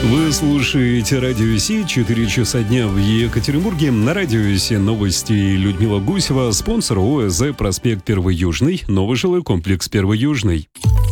Вы слушаете Радио Си, 4 часа дня в Екатеринбурге. На Радио Си новости. Людмила Гусева, спонсор ОСЗ «Проспект 1 Южный», новый жилой комплекс 1 Южный.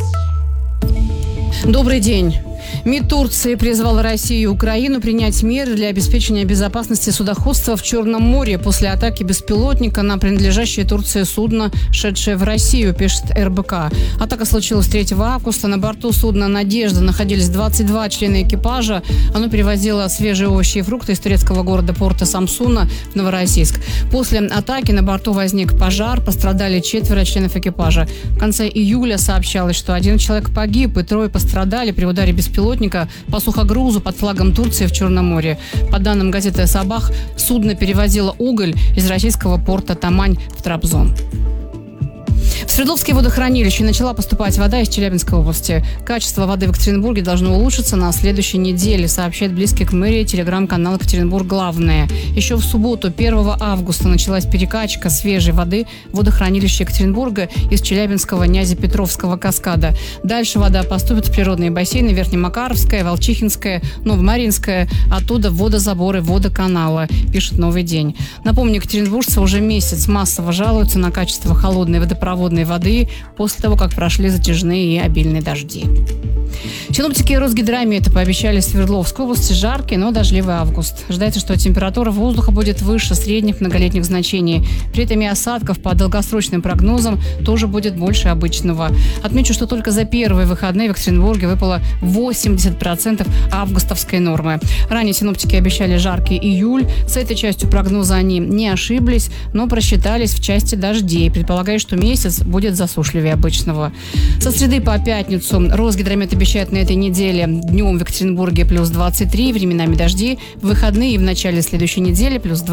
Добрый день. МИД Турции призвал Россию и Украину принять меры для обеспечения безопасности судоходства в Черном море после атаки беспилотника на принадлежащее Турции судно, шедшее в Россию, пишет РБК. Атака случилась 3 августа. На борту судна «Надежда» находились 22 члена экипажа. Оно перевозило свежие овощи и фрукты из турецкого города порта Самсуна в Новороссийск. После атаки на борту возник пожар, пострадали 4 членов экипажа. В конце июля сообщалось, что 1 человек погиб и 3 пострадали при ударе беспилотника по сухогрузу под флагом Турции в Черном море. По данным газеты «Сабах», судно перевозило уголь из российского порта Тамань в Трабзон. В Свердловские водохранилища начала поступать вода из Челябинской области. Качество воды в Екатеринбурге должно улучшиться на следующей неделе, сообщает близкий к мэрии телеграм-канал «Екатеринбург. Главное». Еще в субботу, 1 августа, началась перекачка свежей воды в водохранилище Екатеринбурга из Челябинского Нязепетровского каскада. Дальше вода поступит в природные бассейны Верхнемакаровская, Волчихинская, Новомаринская, оттуда в водозаборы водоканала, пишет «Новый день». Напомню, екатеринбуржцы уже месяц массово жалуются на качество холодной водопроводной воды после того, как прошли затяжные и обильные дожди. Синоптики Росгидромета пообещали Свердловской области жаркий, но дождливый август. Ожидается, что температура воздуха будет выше средних многолетних значений. При этом и осадков по долгосрочным прогнозам тоже будет больше обычного. Отмечу, что только за первые выходные в Екатеринбурге выпало 80% августовской нормы. Ранее синоптики обещали жаркий июль. С этой частью прогноза они не ошиблись, но просчитались в части дождей, предполагая, что месяц будет засушливее обычного. Со среды по пятницу Росгидромет обещает на этой неделе днем в Екатеринбурге плюс 23, временами дожди, в выходные и в начале следующей недели плюс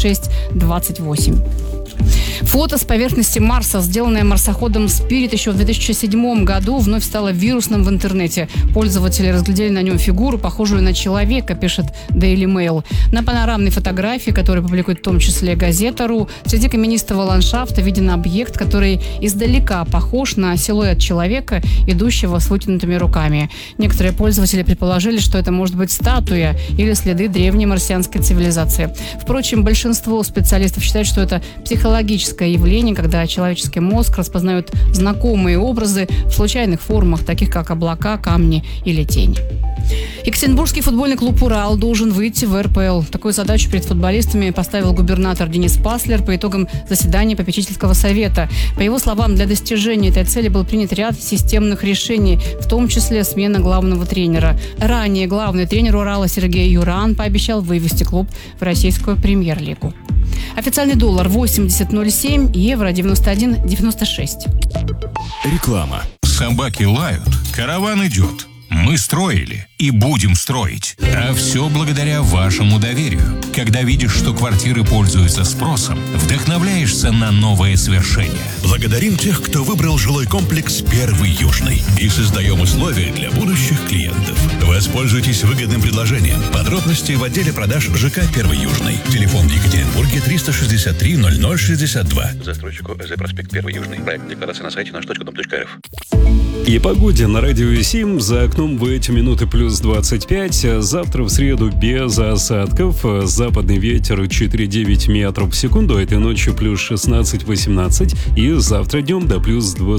26-28. Фото с поверхности Марса, сделанное марсоходом Spirit еще в 2007 году, вновь стало вирусным в интернете. Пользователи разглядели на нем фигуру, похожую на человека, пишет Daily Mail. На панорамной фотографии, которую публикует в том числе газета.ру, среди каменистого ландшафта виден объект, который издалека похож на силуэт человека, идущего с вытянутыми руками. Некоторые пользователи предположили, что это может быть статуя или следы древней марсианской цивилизации. Впрочем, большинство специалистов считают, что это психологическое явление, когда человеческий мозг распознает знакомые образы в случайных формах, таких как облака, камни или тени. Екатеринбургский футбольный клуб «Урал» должен выйти в РПЛ. Такую задачу перед футболистами поставил губернатор Денис Паслер по итогам заседания попечительского совета. По его словам, для достижения этой цели был принят ряд системных решений, в том числе смена главного тренера. Ранее главный тренер «Урала» Сергей Юран пообещал вывести клуб в российскую премьер-лигу. Официальный доллар 80.07, евро 91.96. Реклама. Собаки лают, караван идет. Мы строили и будем строить. А все благодаря вашему доверию. Когда видишь, что квартиры пользуются спросом, вдохновляешься на новые свершения. Благодарим тех, кто выбрал жилой комплекс 1 Южный. И создаем условия для будущих клиентов. Воспользуйтесь выгодным предложением. Подробности в отделе продаж ЖК 1 Южный. Телефон в Екатеринбурге 363 0062. Застройщику ОСЗ «Проспект 1 Южный». Проект декларации на сайте наш.дом.рф. И погоде на Радио Сим. За окном в эти минуты плюс 25. Завтра в среду без осадков. Западный ветер 4,9 метров в секунду. Этой ночью плюс 16-18. И завтра днем до плюс 20.